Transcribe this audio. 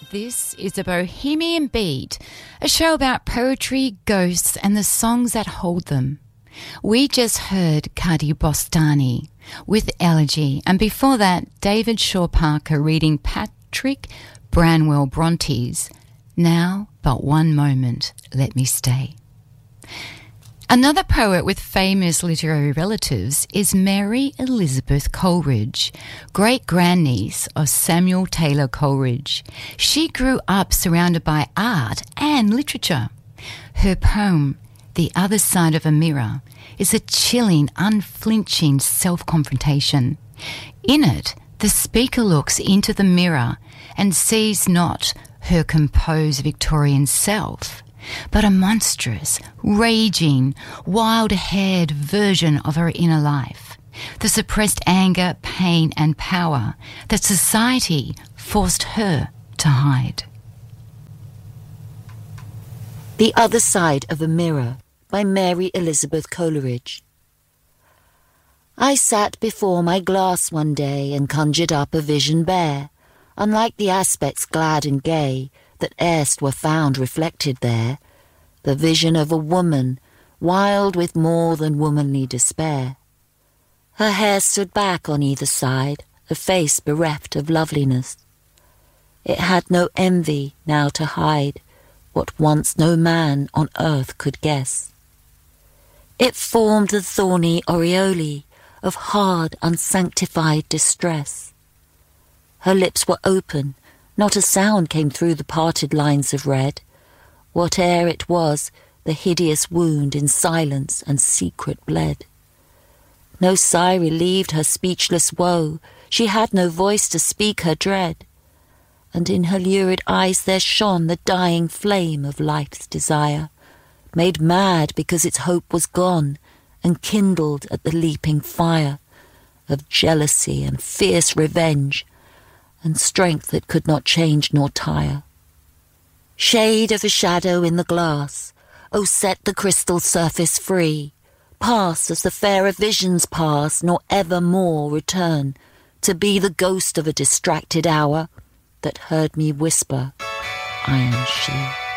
This is a Bohemian Beat, a show about poetry, ghosts and the songs that hold them. We just heard Kadi Bostani with Elegy, and before that, David Shaw Parker reading Patrick Branwell Bronte's Now But One Moment, Let Me Stay. Another poet with famous literary relatives is Mary Elizabeth Coleridge, great-grandniece of Samuel Taylor Coleridge. She grew up surrounded by art and literature. Her poem, The Other Side of a Mirror, is a chilling, unflinching self-confrontation. In it, the speaker looks into the mirror and sees not her composed Victorian self, but a monstrous, raging, wild-haired version of her inner life, the suppressed anger, pain and power that society forced her to hide. The Other Side of a Mirror by Mary Elizabeth Coleridge. I sat before my glass one day and conjured up a vision bare, unlike the aspects glad and gay that erst were found reflected there, the vision of a woman, wild with more than womanly despair. Her hair stood back on either side, a face bereft of loveliness. It had no envy now to hide what once no man on earth could guess. It formed the thorny aureole of hard, unsanctified distress. Her lips were open, not a sound came through the parted lines of red. Whate'er it was, the hideous wound in silence and secret bled. No sigh relieved her speechless woe, she had no voice to speak her dread. And in her lurid eyes there shone the dying flame of life's desire, made mad because its hope was gone, and kindled at the leaping fire of jealousy and fierce revenge, and strength that could not change nor tire. Shade of a shadow in the glass, oh set the crystal surface free, pass as the fairer visions pass, nor ever more return, to be the ghost of a distracted hour that heard me whisper, I am she.